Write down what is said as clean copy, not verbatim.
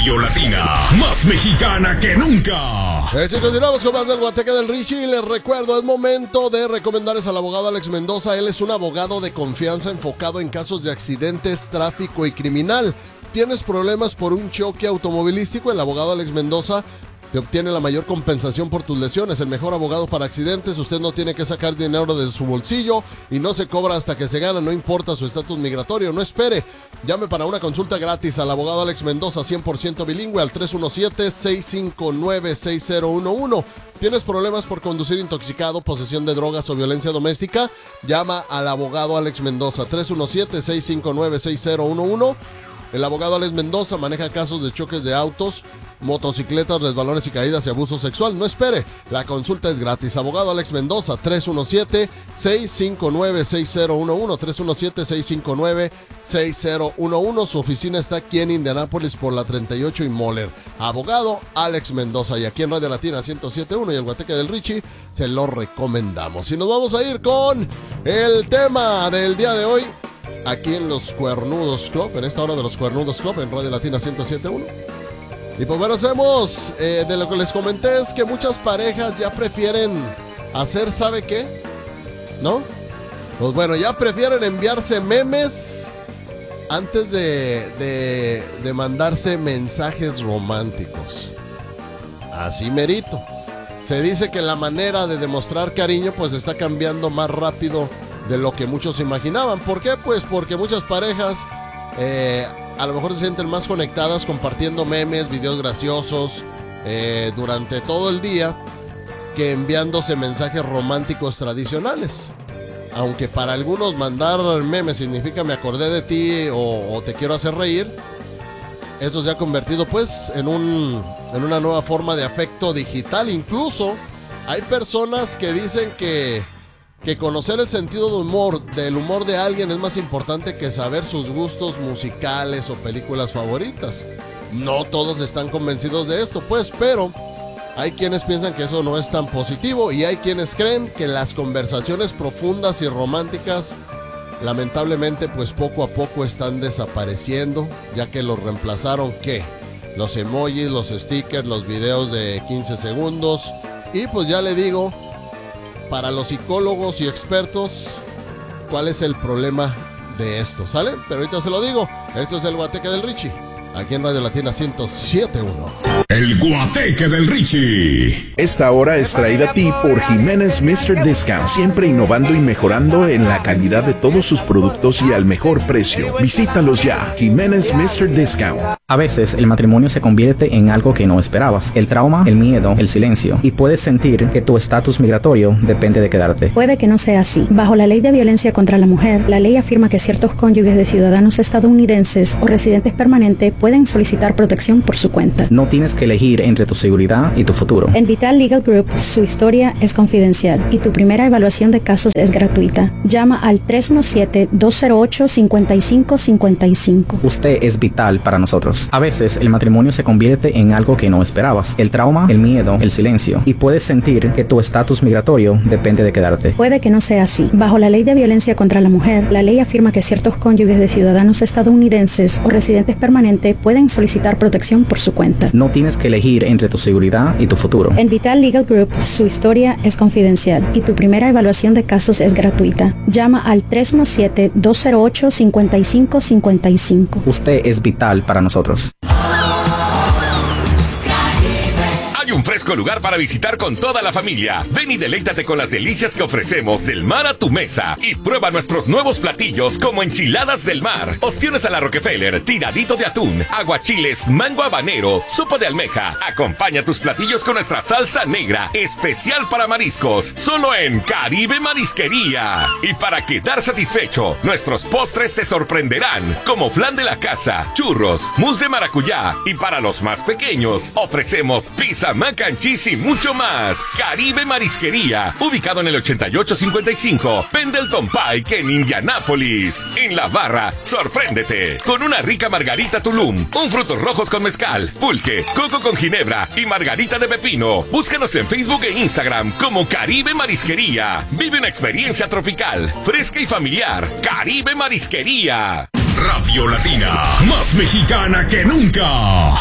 Radio Latina, más mexicana que nunca. Si continuamos con más del Guateque del Richie, les recuerdo, es momento de recomendarles al abogado Alex Mendoza. Él es un abogado de confianza enfocado en casos de accidentes, tráfico y criminal. ¿Tienes problemas por un choque automovilístico? El abogado Alex Mendoza te obtiene la mayor compensación por tus lesiones. El mejor abogado para accidentes. Usted no tiene que sacar dinero de su bolsillo y no se cobra hasta que se gana, no importa su estatus migratorio. No espere. Llame para una consulta gratis al abogado Alex Mendoza, 100% bilingüe, al 317-659-6011. ¿Tienes problemas por conducir intoxicado, posesión de drogas o violencia doméstica? Llama al abogado Alex Mendoza, 317-659-6011. El abogado Alex Mendoza maneja casos de choques de autos, motocicletas, resbalones y caídas y abuso sexual. No espere, la consulta es gratis. Abogado Alex Mendoza, 317-659-6011, 317-659-6011. Su oficina está aquí en Indianápolis por la 38 y Moller. Abogado Alex Mendoza, y aquí en Radio Latina 107.1 y el Guateque del Richie se lo recomendamos. Y nos vamos a ir con el tema del día de hoy, aquí en los Cuernudos Club, en esta hora de los Cuernudos Club, en Radio Latina 107.1. Y pues bueno, hacemos, de lo que les comenté es que muchas parejas ya prefieren hacer, ¿sabe qué? ¿No? Pues bueno, ya prefieren enviarse memes antes de mandarse mensajes románticos. Así merito. Se dice que la manera de demostrar cariño pues está cambiando más rápido de lo que muchos imaginaban. ¿Por qué? Pues porque muchas parejas a lo mejor se sienten más conectadas compartiendo memes, videos graciosos durante todo el día que enviándose mensajes románticos tradicionales. Aunque para algunos mandar memes significa me acordé de ti o te quiero hacer reír, eso se ha convertido pues en una nueva forma de afecto digital. Incluso hay personas que dicen que conocer el sentido del humor de alguien es más importante que saber sus gustos musicales o películas favoritas. No todos están convencidos de esto, pues, pero hay quienes piensan que eso no es tan positivo y hay quienes creen que las conversaciones profundas y románticas lamentablemente pues poco a poco están desapareciendo, ya que los reemplazaron, ¿qué? Los emojis, los stickers, los videos de 15 segundos y pues ya le digo, para los psicólogos y expertos, ¿cuál es el problema de esto? ¿Sale? Pero ahorita se lo digo. Esto es el Guateque del Richie, aquí en Radio Latina 107.1. El Guateque del Richie. Esta hora es traída a ti por Jiménez Mr. Discount, siempre innovando y mejorando en la calidad de todos sus productos y al mejor precio. Visítalos ya, Jiménez Mr. Discount. A veces el matrimonio se convierte en algo que no esperabas. El trauma, el miedo, el silencio. Y puedes sentir que tu estatus migratorio depende de quedarte. Puede que no sea así. Bajo la ley de violencia contra la mujer, la ley afirma que ciertos cónyuges de ciudadanos estadounidenses o residentes permanentes pueden solicitar protección por su cuenta. No tienes que elegir entre tu seguridad y tu futuro. En Vital Legal Group, su historia es confidencial y tu primera evaluación de casos es gratuita. Llama al 317-208-5555. Usted es vital para nosotros. A veces el matrimonio se convierte en algo que no esperabas. El trauma, el miedo, el silencio. Y puedes sentir que tu estatus migratorio depende de quedarte. Puede que no sea así. Bajo la ley de violencia contra la mujer, la ley afirma que ciertos cónyuges de ciudadanos estadounidenses o residentes permanentes pueden solicitar protección por su cuenta. No tienes que elegir entre tu seguridad y tu futuro. En Vital Legal Group, su historia es confidencial y tu primera evaluación de casos es gratuita. Llama al 317-208-5555. Usted es vital para nosotros. Un fresco lugar para visitar con toda la familia. Ven y deleítate con las delicias que ofrecemos del mar a tu mesa y prueba nuestros nuevos platillos como enchiladas del mar, ostiones a la Rockefeller, tiradito de atún, aguachiles, mango habanero, sopa de almeja. Acompaña tus platillos con nuestra salsa negra, especial para mariscos, solo en Caribe Marisquería. Y para quedar satisfecho, nuestros postres te sorprenderán, como flan de la casa, churros, mousse de maracuyá y para los más pequeños ofrecemos pizza, mac and cheese y mucho más. Caribe Marisquería, ubicado en el 8855 Pendleton Pike en Indianápolis. En la barra, sorpréndete con una rica margarita Tulum, un frutos rojos con mezcal, pulque, coco con ginebra y margarita de pepino. Búscanos en Facebook e Instagram como Caribe Marisquería. Vive una experiencia tropical, fresca y familiar. Caribe Marisquería. Radio Latina, más mexicana que nunca.